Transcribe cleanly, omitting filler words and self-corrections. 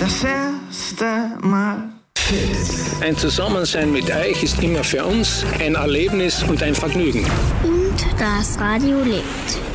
das erste Mal. Ein Zusammensein mit euch ist immer für uns ein Erlebnis und ein Vergnügen. Und das Radio lebt.